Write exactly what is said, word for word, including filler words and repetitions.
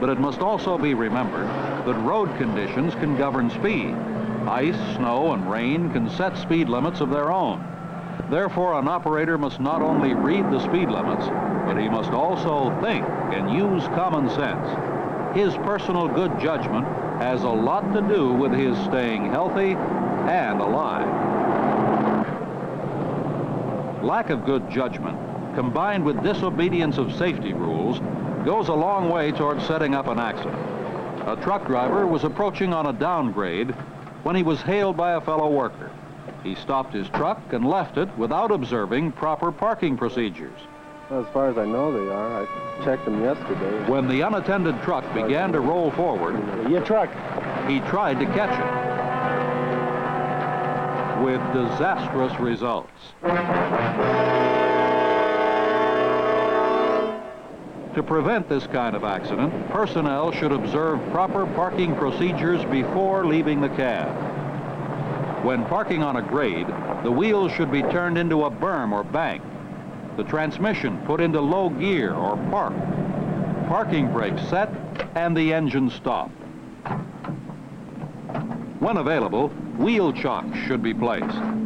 But it must also be remembered that road conditions can govern speed. Ice, snow, and rain can set speed limits of their own. Therefore, an operator must not only read the speed limits, but he must also think and use common sense. His personal good judgment has a lot to do with his staying healthy and alive. Lack of good judgment, combined with disobedience of safety rules, goes a long way toward setting up an accident. A truck driver was approaching on a downgrade when he was hailed by a fellow worker. He stopped his truck and left it without observing proper parking procedures. Well, as far as I know they are. I checked them yesterday. When the unattended truck began to roll forward, your truck, he tried to catch it with disastrous results. To prevent this kind of accident, personnel should observe proper parking procedures before leaving the cab. When parking on a grade, the wheels should be turned into a berm or bank, the transmission put into low gear or park, parking brakes set, and the engine stopped. When available, wheel chocks should be placed.